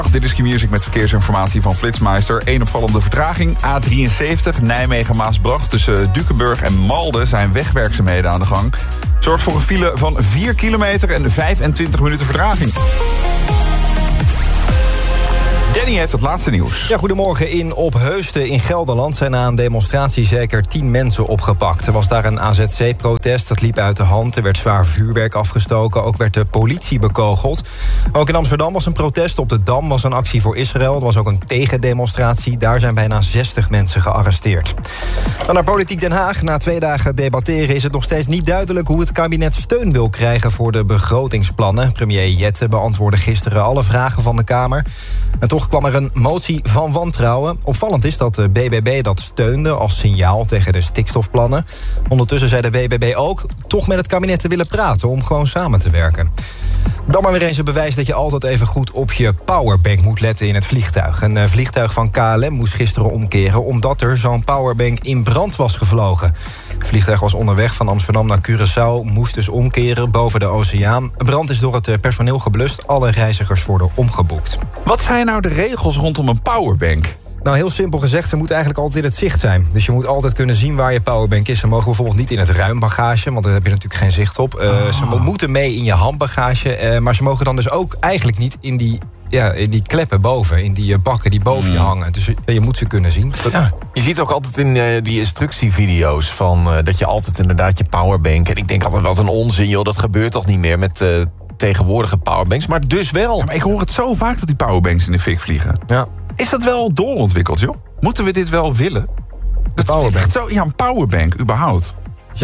Dit is Q-Music met verkeersinformatie van Flitsmeister. Eén opvallende vertraging. A73 Nijmegen-Maasbracht. Tussen Dukenburg en Malden zijn wegwerkzaamheden aan de gang. Zorgt voor een file van 4 kilometer en 25 minuten vertraging. Danny heeft het laatste nieuws. Ja, goedemorgen. In Opheusden in Gelderland zijn na een demonstratie zeker 10 mensen opgepakt. Er was daar een AZC-protest, dat liep uit de hand. Er werd zwaar vuurwerk afgestoken, ook werd de politie bekogeld. Ook in Amsterdam was een protest, op de Dam was een actie voor Israël. Er was ook een tegendemonstratie, daar zijn bijna 60 mensen gearresteerd. Dan naar Politiek Den Haag. Na 2 dagen debatteren is het nog steeds niet duidelijk hoe het kabinet steun wil krijgen voor de begrotingsplannen. Premier Jette beantwoordde gisteren alle vragen van de Kamer. En toch kwam er een motie van wantrouwen. Opvallend is dat de BBB dat steunde als signaal tegen de stikstofplannen. Ondertussen zei de BBB ook toch met het kabinet te willen praten om gewoon samen te werken. Dan maar weer eens een bewijs dat je altijd even goed op je powerbank moet letten in het vliegtuig. Een vliegtuig van KLM moest gisteren omkeren omdat er zo'n powerbank in brand was gevlogen. Het vliegtuig was onderweg van Amsterdam naar Curaçao, moest dus omkeren boven de oceaan. Brand is door het personeel geblust, alle reizigers worden omgeboekt. Wat zijn nou de regels rondom een powerbank? Nou, heel simpel gezegd, ze moeten eigenlijk altijd in het zicht zijn. Dus je moet altijd kunnen zien waar je powerbank is. Ze mogen bijvoorbeeld niet in het ruimbagage, want daar heb je natuurlijk geen zicht op. Ze moeten mee in je handbagage, maar ze mogen dan dus ook eigenlijk niet in die kleppen boven, in die bakken die boven je hangen. Dus je moet ze kunnen zien. Ja, je ziet ook altijd in die instructievideo's van dat je altijd inderdaad je powerbank... En ik denk altijd, wat een onzin, joh, dat gebeurt toch niet meer met tegenwoordige powerbanks, maar dus wel. Ja, maar ik hoor het zo vaak dat die powerbanks in de fik vliegen. Ja. Is dat wel doorontwikkeld, joh? Moeten we dit wel willen? Powerbank. Een powerbank, überhaupt.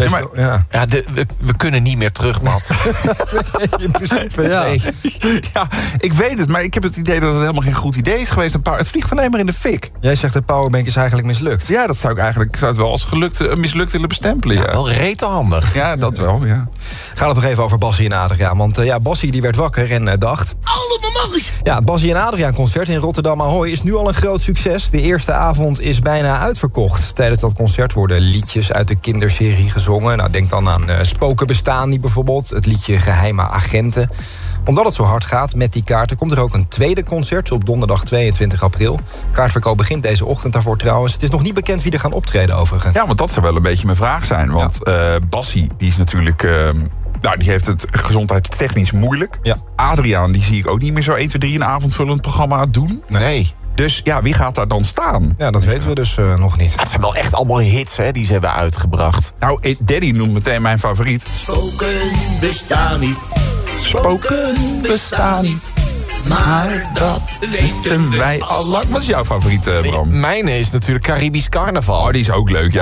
We kunnen niet meer terug, Matt. In principe, ja. Nee. Ja, ik weet het, maar ik heb het idee dat het helemaal geen goed idee is geweest. Het vliegt alleen maar in de fik. Jij zegt de powerbank is eigenlijk mislukt. Ja, dat zou ik het wel als mislukt willen bestempelen. Ja. Wel rete handig. Ja, dat wel, ja. Gaat het nog even over Bassie en Adriaan. Want Bassie die werd wakker en dacht... Ja, het Bassie en Adriaan concert in Rotterdam Ahoy is nu al een groot succes. De eerste avond is bijna uitverkocht. Tijdens dat concert worden liedjes uit de kinderserie gezongen. Nou, denk dan aan Spoken bestaan niet bijvoorbeeld. Het liedje Geheime Agenten. Omdat het zo hard gaat met die kaarten... komt er ook een tweede concert op donderdag 22 april. Kaartverkoop begint deze ochtend daarvoor trouwens. Het is nog niet bekend wie er gaan optreden overigens. Ja, want dat zou wel een beetje mijn vraag zijn. Want Bassie, die is natuurlijk... die heeft het gezondheidstechnisch moeilijk. Ja. Adriaan, die zie ik ook niet meer zo 1, 2, 3 een avondvullend programma doen. Nee. Dus ja, wie gaat daar dan staan? Ja, dat weten we dus nog niet. Het zijn wel echt allemaal hits, hè, die ze hebben uitgebracht. Nou, Daddy noemt meteen mijn favoriet. Spoken bestaan niet. Spoken bestaan niet. Maar dat weten wij al lang. Wat is jouw favoriet, Bram? Mijne is natuurlijk Caribisch Carnaval. Oh, die is ook leuk, ja.